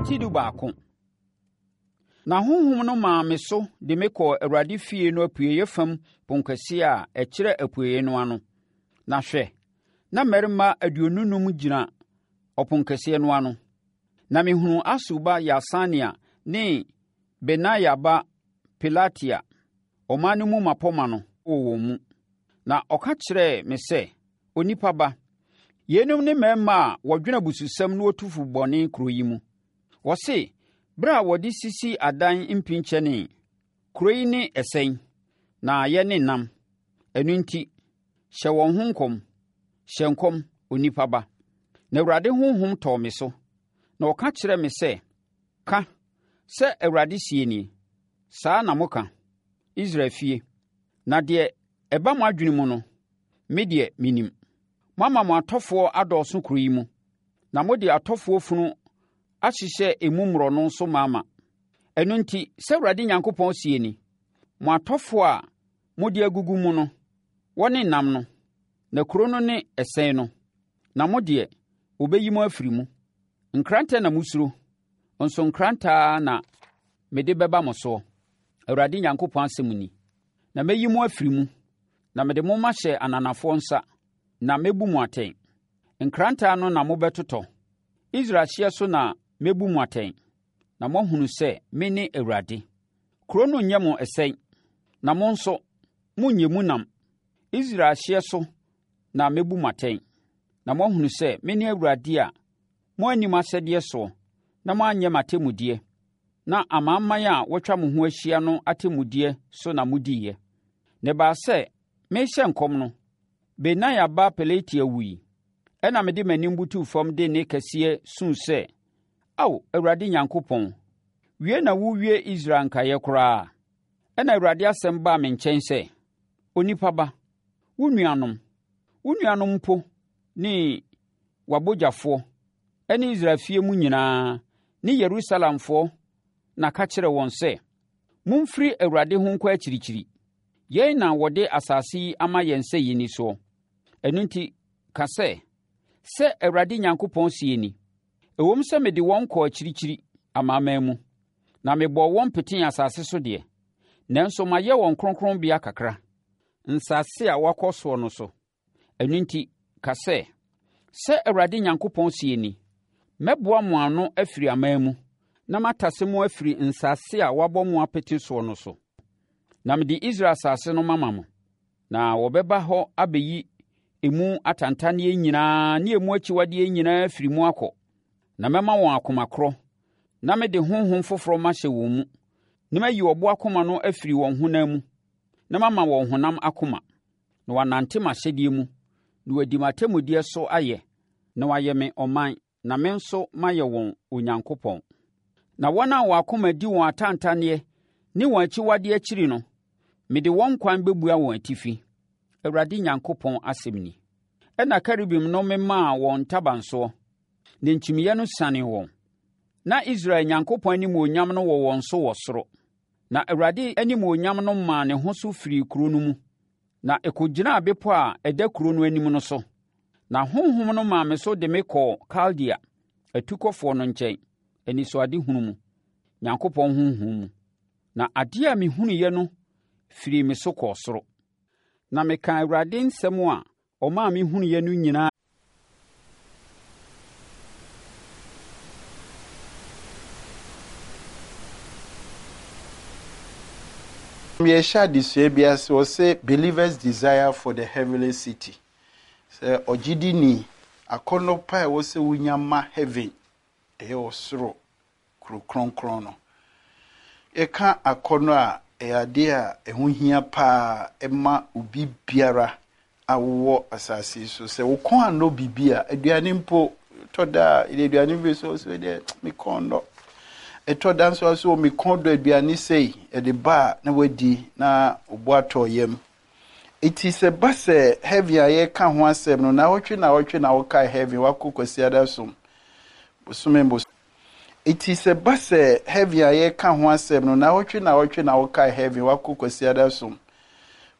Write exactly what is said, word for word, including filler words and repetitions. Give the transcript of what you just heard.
Tidu baako. Na honhom no maa me so de me kɔ Awurade fie no apueeɛ fam ponkɛse a ɛkyerɛ apueeɛ no ano. Na hwɛ, na mmarima aduonu num gyina ɔponkɛse no ano. Na mehunu Asuba Yasania ne Benaia ba Pelatia, ɔman no mu mapɔma no, wɔ mu. Na ɔka kyerɛɛ me sɛ, onipa ba, yeinom ne mmarima a wɔdwene abususɛm na wɔtufu bɔne kuro yi mu. Wɔse, bere a wɔde sisi adan mpinkyɛne, kuro yi ne ɛsɛn, na yɛ ne nam. Ɛno nti, hyɛ wɔn ho nkɔm, hyɛ nkɔm, onipa ba. Na Awurade honhom tɔɔ me so, na ɔka kyerɛ me sɛ, ka, sɛ Awurade sie nie, saa na moka, Israel fie. Na deɛ ɛba mo adwene mu no, me deɛ menim. Moama mo atɔfoɔ adɔɔso kuro yi mu, na mode atɔfoɔ funu ahyehyɛ emu mmorɔno so mama. Ɛno nti, sɛ Awurade Nyankopɔn sie ni, mo atɔfoɔ a mode agugu mu no, wɔne nam no, na kuro no ne ɛsɛn no, na mo deɛ, wɔbɛyi mo afiri mu. Nkrantɛ na musuro, nso nkrantaa na mede bɛba mo soɔ, Awurade Nyankopɔn asɛm ni. Na mɛyi mo afiri mu, na mede mo mahyɛ ananafoɔ nsa, na mɛbu mo atɛn. Nkrantaa no na mobɛtotɔ. Israel hyeɛ so na mɛbu mo atɛn, na moahunu sɛ mene Awurade. Kuro no nyɛ mo ɛsɛn, na mo nso, monyɛ mu nam. Israel hyeɛ so na mɛbu mo atɛn, na moahunu sɛ mene Awurade a mo anim asɛdeɛ soɔ, na moanyɛ m'atemmudeɛ, na amanaman a wɔatwa mo ho ahyia no atemmudeɛ so na modiiɛ. Ne baa sɛ, mehyɛ nkɔm no, Benaia ba Pelatia wui, ɛna mede m'anim butuu fam de ne kɛseɛ suu sɛ, Ao, Awurade Nyankopɔn, wie na wowie Israel nkaeɛ koraa. Ɛna Awurade asɛm baa me nkyɛn sɛ, onipa ba, wo nuanom, wo nuanom mpo ne wabogyafoɔ, ɛne Israel fie mu nyinaa, ne Yerusalemfoɔ, na ka kyerɛ wɔn sɛ, momfiri Awurade ho nkɔ akyirikyiri. Yɛn na wɔde asase yi ama yɛn sɛ yɛni soɔ. Ɛno nti, ka sɛ, sɛ Awurade Nyankopɔn sie ni, ɛwom sɛ mede wɔn kɔ akyirikyiri amanaman mu, na mebɔɔ wɔn petee asase so deɛ, nanso mayɛ wɔn kronkronbea kakra, nsase a wɔakɔ soɔ no so. Ɛno nti, ka sɛ, sɛ Awurade Nyankopɔn sie ni, mɛboa mo ano afiri aman mu, na matase mo afiri nsase a wɔabɔ mo apete soɔ no so. Na mede Israel asase no mama mo, na wɔbɛba hɔ abɛyi emu atantaneɛ nyinaa ne emu akyiwadeɛ nyinaa afiri mu akɔ. Na mɛma wɔn akoma korɔ, na mede honhom foforɔ mahyɛ wɔn mu, na mayi ɔbo akoma no afiri wɔn honam mu, na mama wɔn honam akoma, na wɔanante m'ahyɛdeɛ mu, na wɔadi m'atemmudeɛ so ayɛ, na wɔayɛ me ɔman, na me nso mayɛ wɔn Onyankopɔn. Na wɔn a wɔn akoma di wɔn atantaneɛ ne wɔn akyiwadeɛ akyiri no, mede wɔn kwan bɛbua wɔn atifi, Awurade Nyankopɔn asɛm ni. Ɛna Kerubim no memaa wɔn ntabansoɔ, ne nkyimiiɛ no siane wɔn. Na Israel Nyankopɔn animuonyam no wɔ wɔn so wɔ soro. Na Awurade animuonyam no maa ne ho so firi kuro no mu, na ɛkɔgyinaa bepɔ a ɛda kuro no anim no so. Na honhom no maa me so de me kɔɔ Kaldea, atukɔfoɔ no nkyɛn, anisoadehunu mu, Nyankopɔn honhom mu. Na adeɛ a mehunuiɛ no firi me so kɔɔ soro. Na meka Awurade nsɛm a ɔmaa me hunuiɛ no nyinaa. Yɛhyɛ adesua bi ase wɔ sɛ believers desire for the heavenly city. Sɛ ɔgyidi ni akɔnnɔ pa a ɛwɔ sɛ wonya ma heaven ɛyɛ ɔsoro kuro kronkron no. Yɛka akɔnnɔ a ɛyɛ ade a ɛho hia paa ɛma obi biara a wowɔ asase so. Sɛ wokɔn anɔ bibi a aduane mpo tɔda aduane bi so so deɛ mekɔn dɔ. Eto danso aso mi kondo aduane sei e de ba na wadi na obo atoyem. Iti se ba se heavy aye ka ho asem no na wotwe na wotwe na wo kai heavy wakokwasi adasom. Bosume mbos. Iti se ba se heavy aye ka ho asem no na wotwe na wotwe na wo kai heavy wakokwasi adasom.